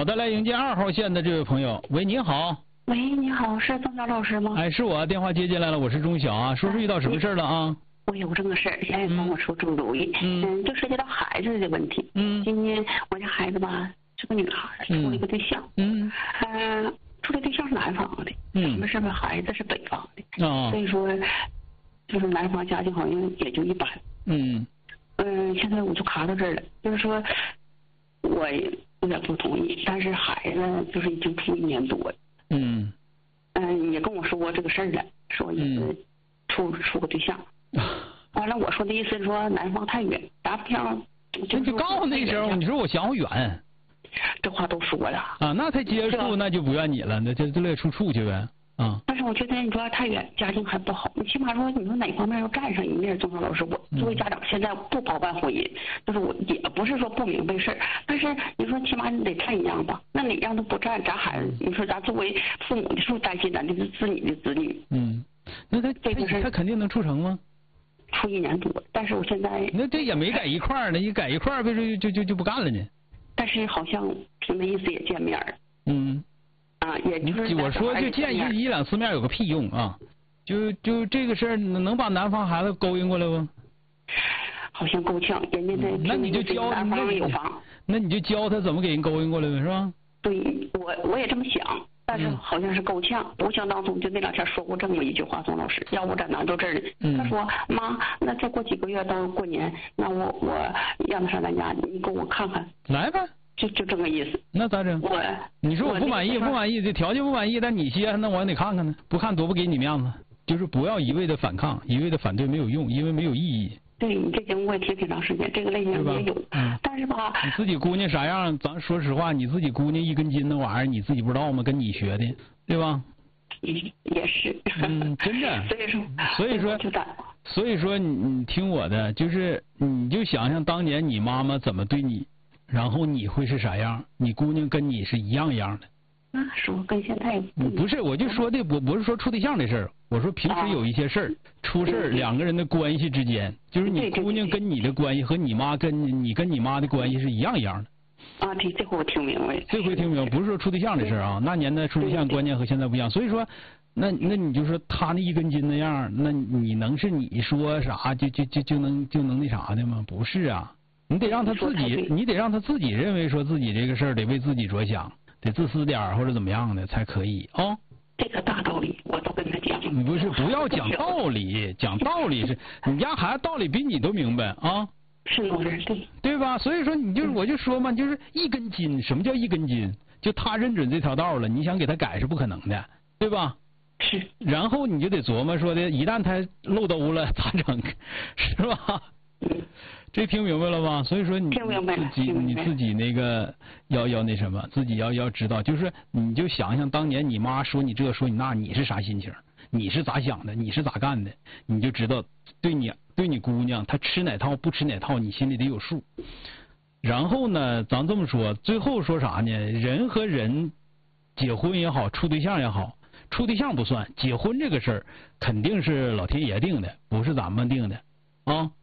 好的，来迎接2号线的这位朋友。喂，你好。 喂，你好，是宗晓老师吗？ 哎，是我，电话接进来了，我是钟晓啊。说遇到什么事了啊？ 我有这个事儿，现在帮我出正主意。就涉及到孩子的问题。今年我家孩子吧是个女孩，处了一个对象。处的对象是南方的。我们是不是孩子是北方的？所以说，就是南方家境好像也就一般。现在我就卡到这儿了，就是说，我有点不同意，但是孩子就是已经处1年多了。也跟我说过这个事儿了，说意思处个对象。完了，我说的意思是说南方太远，咱不想。 那就告诉那时候，你说我想我远。 这话都说了啊，那他接触那就不怨你了，那就乐处去呗。 但是我觉得你说太远，家境还不好，你起码说你说哪方面要占上一面。宗晓老师，我作为家长现在不包办婚姻，就是我也不是说不明白事儿，但是你说起码你得占一样吧，那哪样都不占，咱孩子，你说咱作为父母的是不是担心咱这个子女的子女？ 那他肯定能处成吗？ 处1年多，但是我现在那这也没在一块儿呢，一改一块儿，为什么就不干了呢？但是好像凭那意思也见面了。也就是我说就见1、2次面有个屁用啊！就这个事儿能把南方孩子勾引过来不？ 好像够呛，人家的那你就教南方有房， 那你就教他怎么给人勾引过来呗，是吧？ 对，我也这么想，但是好像是够呛。我想当中就那2天说过这么一句话，宗老师，要不咱拿到这儿呢？他说妈，那再过几个月到过年，那我让他上咱家，你给我看看。 来吧。 就这个意思。 那咋整？你说我不满意，这条件不满意，但你歇，那我得看看呢。不看多不给你面子。就是不要一味的反抗，一味的反对没有用，因为没有意义。 对，你这节目我也听挺长时间，这个类型也有。但是吧， 你自己姑娘啥样，咱说实话，你自己姑娘1根筋那玩意儿，你自己不知道吗？跟你学的，对吧？ 也是。 真的。所以说你听我的，就是你就想想当年你妈妈怎么对你。然后你会是啥样？你姑娘跟你是一样的。 那说跟现在不是，我就说的，我不是说处对象的事儿，我说平时有一些事儿出事儿，2个人的关系之间，就是你姑娘跟你的关系和你妈跟你妈的关系是一样的。 这回我听明白了。 这回听明白，不是说处对象的事儿啊。那年代处对象观念和现在不一样，所以说，那你就说他那1根筋那样，那你能是你说啥就能那啥的吗？不是啊。你得让他自己认为说自己这个事儿得为自己着想，得自私点或者怎么样的才可以啊。 这个大道理我都跟他讲。 你不要讲道理，讲道理是你家孩子道理比你都明白啊。 是对吧？所以说我就说嘛，就是1根筋。什么叫1根筋？就他认准这条道了，你想给他改是不可能的，对吧？ 是。 然后你就得琢磨说的，一旦他漏兜了咋整，是吧？这听明白了吗？所以说你自己那个要那什么，自己要知道，就是你就想想当年你妈说你这说你那，你是啥心情？你是咋想的？你是咋干的？你就知道对你姑娘她吃哪套不吃哪套，你心里得有数。然后呢，咱这么说，最后说啥呢？人和人结婚也好，处对象也好，处对象不算，结婚这个事儿肯定是老天爷定的，不是咱们定的啊。